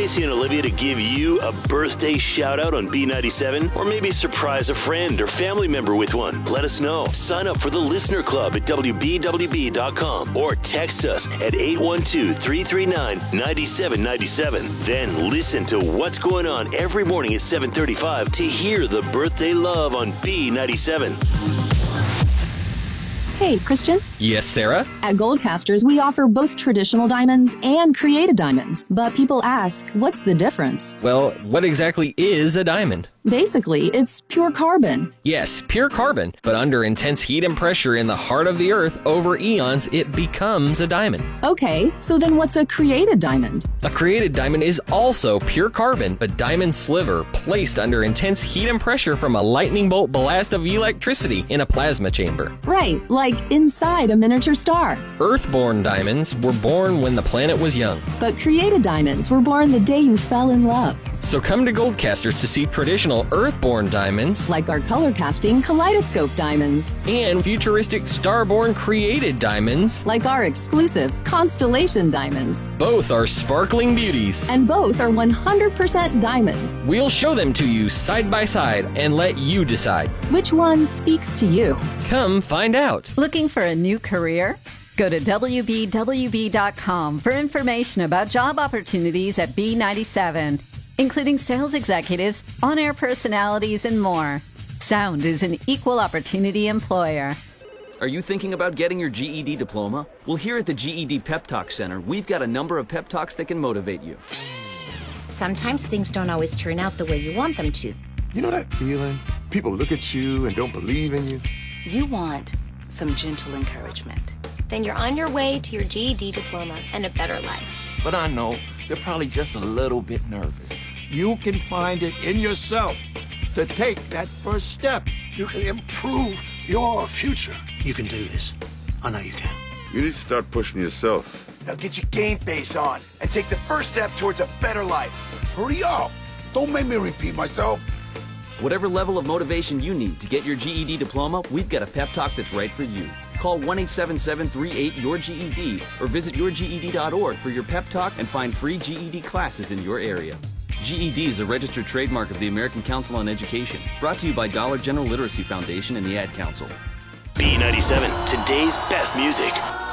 Casey and Olivia to give you a birthday shout out on B97? Or maybe surprise a friend or family member with one? Let us know. Sign up for the Listener Club at WBWB.com or text us at 812-339-9797. Then listen to what's going on every morning at 7:35 to hear the birthday love on B97. Hey, Christian. Yes, Sarah? At Goldcasters, we offer both traditional diamonds and created diamonds. But people ask, what's the difference? Well, what exactly is a diamond? Basically, it's pure carbon. Yes, pure carbon, but under intense heat and pressure in the heart of the earth over eons, it becomes a diamond. Okay, so then what's a created diamond? A created diamond is also pure carbon, but diamond sliver placed under intense heat and pressure from a lightning bolt blast of electricity in a plasma chamber. Right, like inside a miniature star. Earthborn diamonds were born when the planet was young. But created diamonds were born the day you fell in love. So come to Goldcasters to see traditional earthborn diamonds, like our color casting kaleidoscope diamonds, and futuristic starborn created diamonds, like our exclusive constellation diamonds. Both are sparkling beauties, and both are 100% diamond. We'll show them to you side by side and let you decide which one speaks to you. Come find out. Looking for a new career? Go to WBWB.com for information about job opportunities at B97, including sales executives, on-air personalities, and more. Sound is an equal opportunity employer. Are you thinking about getting your GED diploma? Well, here at the GED Pep Talk Center, we've got a number of pep talks that can motivate you. Sometimes things don't always turn out the way you want them to. You know that feeling? People look at you and don't believe in you. You want some gentle encouragement. Then you're on your way to your GED diploma and a better life. But I know they're probably just a little bit nervous. You can find it in yourself to take that first step. You can improve your future. You can do this. I know you can. You need to start pushing yourself. Now get your game face on and take the first step towards a better life. Hurry up. Don't make me repeat myself. Whatever level of motivation you need to get your GED diploma, we've got a pep talk that's right for you. Call 1-877-38-YOUR-GED or visit yourged.org for your pep talk and find free GED classes in your area. GED is a registered trademark of the American Council on Education. Brought to you by Dollar General Literacy Foundation and the Ad Council. B97, today's best music.